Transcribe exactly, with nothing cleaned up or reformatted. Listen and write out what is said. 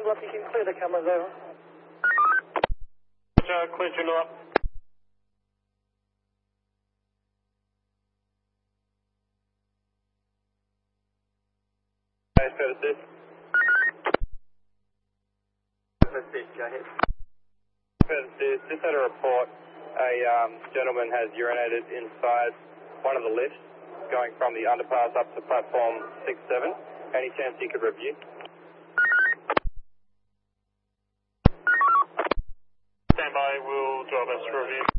Joondalup, you can clear the cameras over. Uh, clear Joondalup. Okay, so this. Assist, go ahead. Just had a report. A um, gentleman has urinated inside one of the lifts going from the underpass up to platform six seven. Any chance you could review? Stand by, we'll do our best to review.